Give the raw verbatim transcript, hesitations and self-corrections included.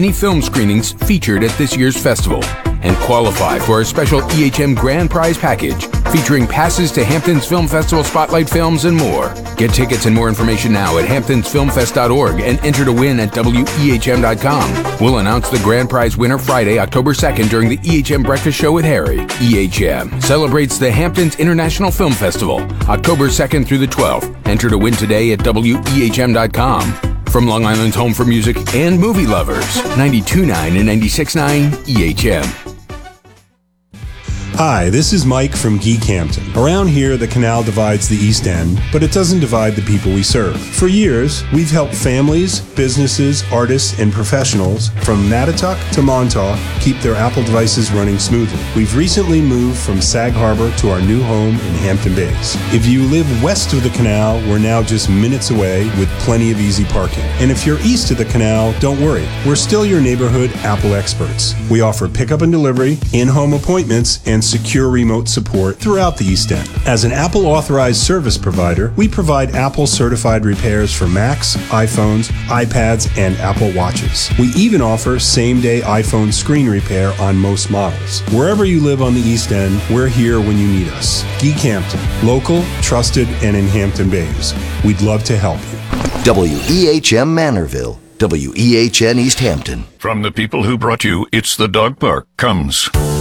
Any film screenings featured at this year's festival and qualify for a special E H M Grand Prize package featuring passes to Hamptons Film Festival Spotlight Films and more. Get tickets and more information now at hamptons film fest dot org and enter to win at W E H M dot com. We'll announce the grand prize winner Friday, October second during the E H M Breakfast Show with Harry. E H M celebrates the Hamptons International Film Festival, October second through the twelfth. Enter to win today at W E H M dot com. From Long Island's home for music and movie lovers, ninety-two point nine and ninety-six point nine E H M. Hi, this is Mike from Geek Hampton. Around here, the canal divides the East End, but it doesn't divide the people we serve. For years, we've helped families, businesses, artists, and professionals from Mattituck to Montauk keep their Apple devices running smoothly. We've recently moved from Sag Harbor to our new home in Hampton Bays. If you live west of the canal, we're now just minutes away with plenty of easy parking. And if you're east of the canal, don't worry. We're still your neighborhood Apple experts. We offer pickup and delivery, in-home appointments, and secure remote support throughout the East End. As an Apple authorized service provider, we provide Apple certified repairs for Macs, iPhones, iPads, and Apple Watches. We even offer same-day iPhone screen repair on most models. Wherever you live on the East End, we're here when you need us. Geek Hampton, local, trusted, and in Hampton Bays. We'd love to help you. W E H M Manorville, W E H N East Hampton. From the people who brought you It's the Dog Park comes